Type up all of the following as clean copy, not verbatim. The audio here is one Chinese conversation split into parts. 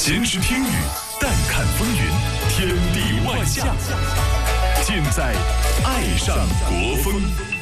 闲时听雨，淡看风云，天地万象，尽在爱上国风。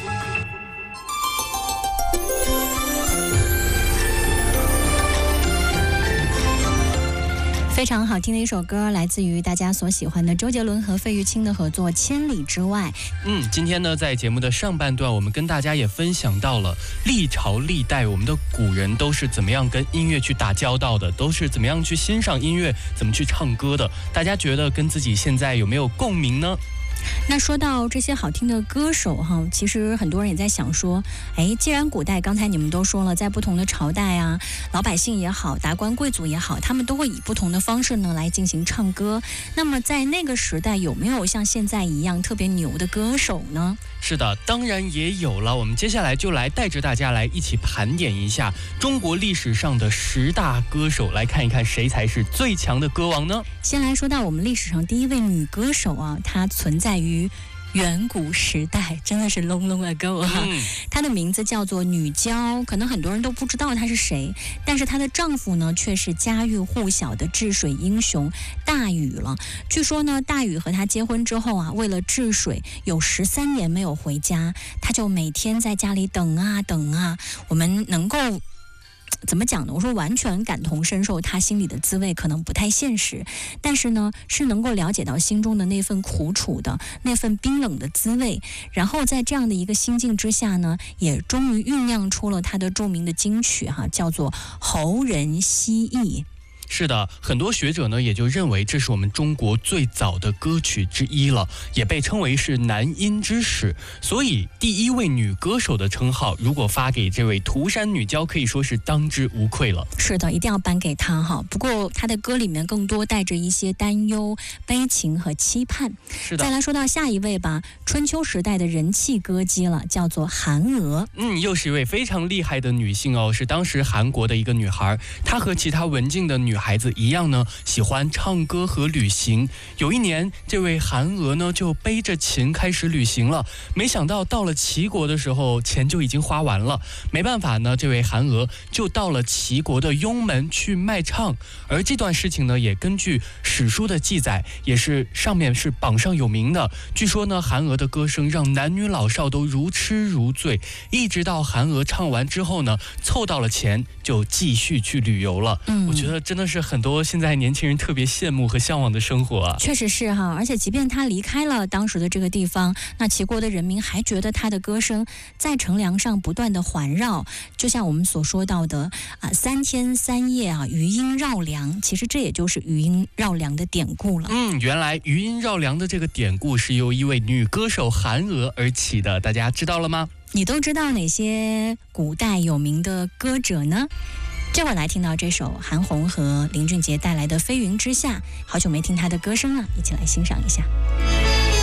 非常好听的一首歌，来自于大家所喜欢的周杰伦和费玉清的合作《千里之外》。 今天呢，在节目的上半段，我们跟大家也分享到了历朝历代我们的古人都是怎么样跟音乐去打交道的，都是怎么样去欣赏音乐，怎么去唱歌的。大家觉得跟自己现在有没有共鸣呢？ 那说到这些好听的歌手哈，其实很多人也在想说，既然古代刚才你们都说了，在不同的朝代啊，老百姓也好，达官贵族也好，他们都会以不同的方式呢来进行唱歌。那么在那个时代有没有像现在一样特别牛的歌手呢？ 是的，当然也有了。我们接下来就来带着大家来一起盘点一下中国历史上的10大歌手，来看一看谁才是最强的歌王呢？ 先来说到我们历史上第一位女歌手啊，她存在于远古时代，真的是 long ago 哈。她的名字叫做女娇，可能很多人都不知道她是谁，但是她的丈夫呢却是家喻户晓的治水英雄大禹了。据说呢，大禹和她结婚之后啊，为了治水有13年没有回家，她就每天在家里等啊等啊。我们能够怎么讲呢？我说完全感同身受他心里的滋味可能不太现实，但是呢是能够了解到心中的那份苦楚的那份冰冷的滋味，然后在这样的一个心境之下呢，也终于酝酿出了他的著名的金曲叫做《侯人蜥蜴》。 是的，很多学者呢也就认为这是我们中国最早的歌曲之一了，也被称为是男音之始。所以第一位女歌手的称号，如果发给这位涂山女娇，可以说是当之无愧了。 是的，一定要颁给她哈。不过她的歌里面更多带着一些担忧、悲情和期盼。 是的。 再来说到下一位吧，春秋时代的人气歌姬了，叫做韩娥。 又是一位非常厉害的女性哦，是当时韩国的一个女孩。她和其他文静的女孩子一样呢，喜欢唱歌和旅行。有一年，这位韩娥呢就背着琴开始旅行了。没想到到了齐国的时候，钱就已经花完了。没办法呢，这位韩娥就到了齐国的雍门去卖唱。而这段事情呢，也根据史书的记载，也是上面是榜上有名的。据说呢，韩娥的歌声让男女老少都如痴如醉。一直到韩娥唱完之后呢，凑到了钱，就继续去旅游了。我觉得真的是很多现在年轻人特别羡慕和向往的生活啊。 确实是哈，而且即便他离开了当时的这个地方，那齐国的人民还觉得他的歌声在城梁上不断的环绕，就像我们所说到的3天3夜余音绕梁，其实这也就是余音绕梁的典故了。 原来余音绕梁的这个典故是由一位女歌手韩娥而起的，大家知道了吗？ 你都知道哪些古代有名的歌者呢？这会儿来听到这首韩红和林俊杰带来的《飞云之下》，好久没听他的歌声了，一起来欣赏一下。